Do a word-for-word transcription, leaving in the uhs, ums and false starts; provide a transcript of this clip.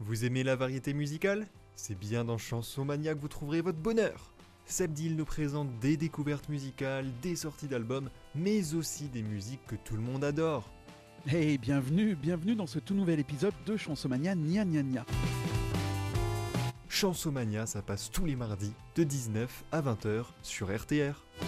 Vous aimez la variété musicale ? C'est bien dans Chansonmania que vous trouverez votre bonheur. Sabdil nous présente des découvertes musicales, des sorties d'albums, mais aussi des musiques que tout le monde adore. Hey, bienvenue, bienvenue dans ce tout nouvel épisode de Chansonmania Nia Nia Nia. Chansonmania, ça passe tous les mardis de dix-neuf à vingt heures sur R T R.